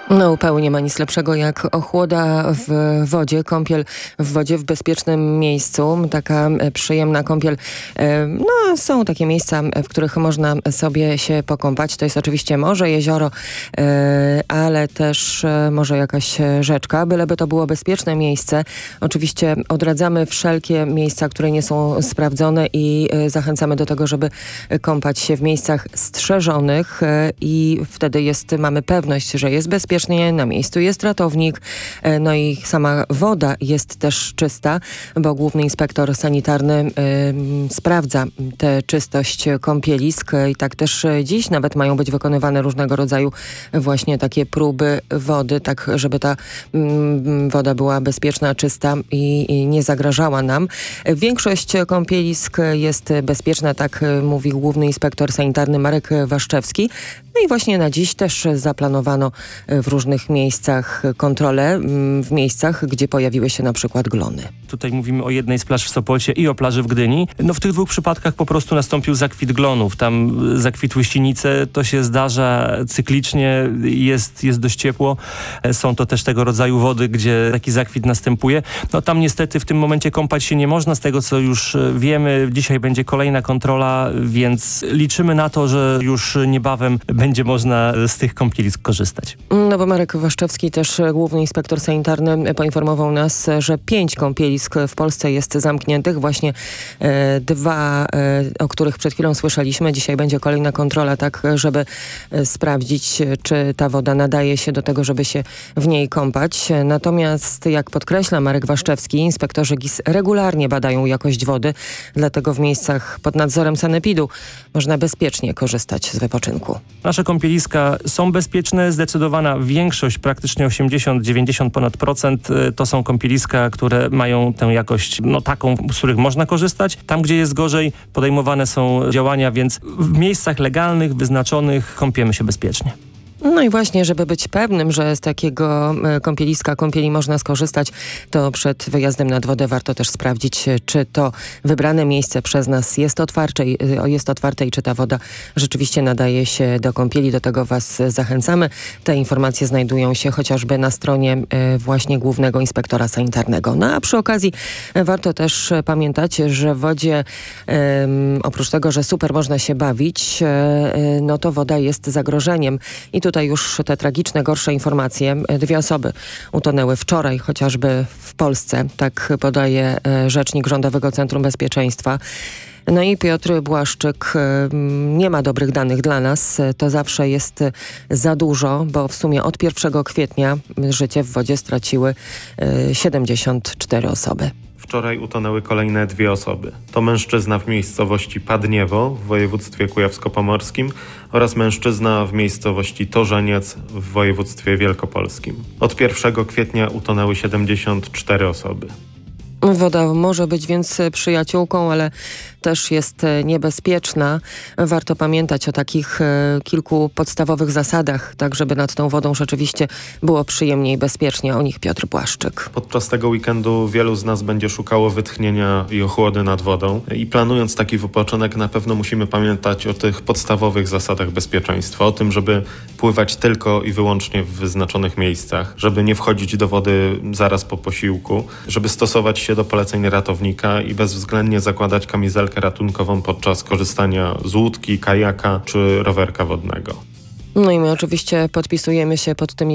No, upały nie ma nic lepszego jak ochłoda w wodzie, kąpiel w wodzie w bezpiecznym miejscu. Taka przyjemna kąpiel. No, są takie miejsca, w których można sobie się pokąpać. To jest oczywiście morze, jezioro, ale też może jakaś rzeczka. Byleby to było bezpieczne miejsce. Oczywiście odradzamy wszelkie miejsca, które nie są sprawdzone i zachęcamy do tego, żeby kąpać się w miejscach strzeżonych i wtedy mamy pewność, że jest bezpiecznie. Na miejscu jest ratownik, no i sama woda jest też czysta, bo główny inspektor sanitarny sprawdza tę czystość kąpielisk i tak też dziś nawet mają być wykonywane różnego rodzaju właśnie takie próby wody, tak żeby ta woda była bezpieczna, czysta i nie zagrażała nam. Większość kąpielisk jest bezpieczna, tak mówi główny inspektor sanitarny Marek Waszczewski. No i właśnie na dziś też zaplanowano w różnych miejscach kontrole, w miejscach, gdzie pojawiły się na przykład glony. Tutaj mówimy o jednej z plaż w Sopocie i o plaży w Gdyni. No w tych dwóch przypadkach po prostu nastąpił zakwit glonów. Tam zakwitły ścinice, to się zdarza cyklicznie, jest dość ciepło. Są to też tego rodzaju wody, gdzie taki zakwit następuje. No tam niestety w tym momencie kąpać się nie można, z tego co już wiemy. Dzisiaj będzie kolejna kontrola, więc liczymy na to, że już niebawem będzie można z tych kąpielisk korzystać. No bo Marek Waszczewski, też główny inspektor sanitarny, poinformował nas, że 5 kąpielisk w Polsce jest zamkniętych. Właśnie 2, o których przed chwilą słyszeliśmy. Dzisiaj będzie kolejna kontrola, tak żeby sprawdzić, czy ta woda nadaje się do tego, żeby się w niej kąpać. Natomiast, jak podkreśla Marek Waszczewski, inspektorzy GIS regularnie badają jakość wody, dlatego w miejscach pod nadzorem sanepidu można bezpiecznie korzystać z wypoczynku. Nasze kąpieliska są bezpieczne, zdecydowana większość, praktycznie 80-90 ponad procent, to są kąpieliska, które mają tę jakość taką, z których można korzystać. Tam, gdzie jest gorzej, podejmowane są działania, więc w miejscach legalnych, wyznaczonych kąpiemy się bezpiecznie. No i właśnie, żeby być pewnym, że z takiego kąpieli można skorzystać, to przed wyjazdem nad wodę warto też sprawdzić, czy to wybrane miejsce przez nas jest otwarte i czy ta woda rzeczywiście nadaje się do kąpieli. Do tego Was zachęcamy. Te informacje znajdują się chociażby na stronie właśnie Głównego Inspektora Sanitarnego. No a przy okazji warto też pamiętać, że w wodzie oprócz tego, że super można się bawić, no to woda jest zagrożeniem. I tutaj już te tragiczne, gorsze informacje. 2 osoby utonęły wczoraj, chociażby w Polsce. Tak podaje rzecznik Rządowego Centrum Bezpieczeństwa. No i Piotr Błaszczyk nie ma dobrych danych dla nas. To zawsze jest za dużo, bo w sumie od 1 kwietnia życie w wodzie straciły 74 osoby. Wczoraj utonęły kolejne 2 osoby. To mężczyzna w miejscowości Padniewo w województwie kujawsko-pomorskim oraz mężczyzna w miejscowości Torzeniec w województwie wielkopolskim. Od 1 kwietnia utonęły 74 osoby. Woda może być więc przyjaciółką, ale też jest niebezpieczna. Warto pamiętać o takich kilku podstawowych zasadach, tak żeby nad tą wodą rzeczywiście było przyjemnie i bezpiecznie. O nich Piotr Błaszczyk. Podczas tego weekendu wielu z nas będzie szukało wytchnienia i ochłody nad wodą. I planując taki wypoczynek, na pewno musimy pamiętać o tych podstawowych zasadach bezpieczeństwa. O tym, żeby pływać tylko i wyłącznie w wyznaczonych miejscach, żeby nie wchodzić do wody zaraz po posiłku, żeby stosować się do poleceń ratownika i bezwzględnie zakładać kamizelkę ratunkową podczas korzystania z łódki, kajaka czy rowerka wodnego. No i my oczywiście podpisujemy się pod tymi